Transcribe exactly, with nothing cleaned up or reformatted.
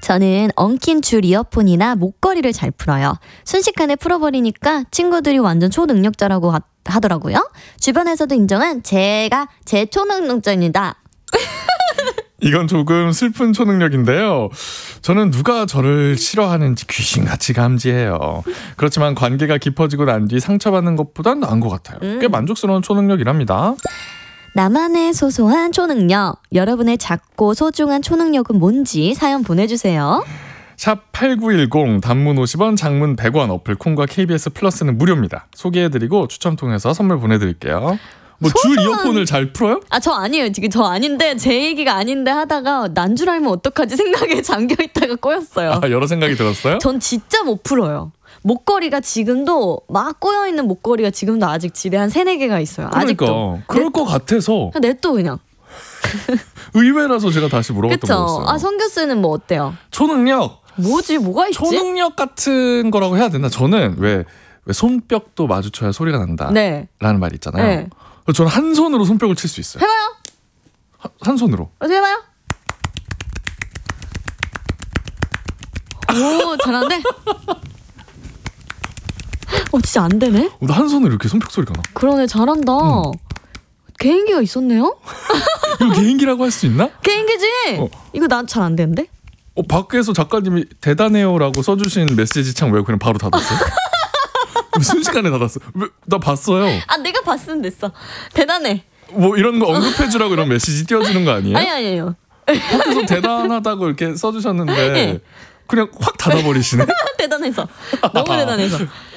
저는 엉킨 줄 이어폰이나 목걸이를 잘 풀어요. 순식간에 풀어버리니까 친구들이 완전 초능력자라고 하, 하더라고요. 주변에서도 인정한 제가 제 초능력자입니다. 이건 조금 슬픈 초능력인데요. 저는 누가 저를 싫어하는지 귀신같이 감지해요. 그렇지만 관계가 깊어지고 난 뒤 상처받는 것보단 나은 것 같아요. 음. 꽤 만족스러운 초능력이랍니다. 나만의 소소한 초능력. 여러분의 작고 소중한 초능력은 뭔지 사연 보내주세요. 샵 팔구일공 단문 오십 원 장문 백 원 어플 콩과 케이비에스 플러스는 무료입니다. 소개해드리고 추첨 통해서 선물 보내드릴게요. 뭐 줄 소소한- 이어폰을 잘 풀어요? 아, 저 아니에요. 지금 저 아닌데 제 얘기가 아닌데 하다가 난 줄 알면 어떡하지 생각에 잠겨있다가 꼬였어요. 아, 여러 생각이 들었어요? 전 진짜 못 풀어요. 목걸이가 지금도 막 꼬여있는 목걸이가 지금도 아직 집에 한 세네 개가 있어요. 그러니까 아직도. 그럴 것 같아서 그냥 냅둬 그냥. 의외라서 제가 다시 물어봤던 그쵸? 거였어요. 아, 성규씨는 뭐 어때요? 초능력 뭐지? 뭐가 있지? 초능력 같은 거라고 해야 되나? 저는 왜, 왜 손뼉도 마주쳐야 소리가 난다 네. 라는 말이 있잖아요. 네. 저는 한 손으로 손뼉을 칠 수 있어요. 해봐요. 한, 한 손으로. 어디 해봐요. 오, 잘하는데? 어, 진짜 안 되네? 나 한 손으로 이렇게 손뼉 소리가 나. 그러네, 잘한다. 음. 개인기가 있었네요? 이거 개인기라고 할 수 있나? 개인기지? 어. 이거 난 잘 안 되는데? 어, 밖에서 작가님이 대단해요라고 써주신 메시지 창 왜 그냥 바로 닫았어요? 순식간에 닫았어. 왜, 나 봤어요. 아, 내가 봤으면 됐어. 대단해. 뭐 이런 거 언급해주라고 이런 메시지 띄워주는 거 아니에요? 아니, 아니에요. 밖에서 대단하다고 이렇게 써주셨는데 네. 그냥 확 닫아버리시네. 대단해서. 너무 대단해서.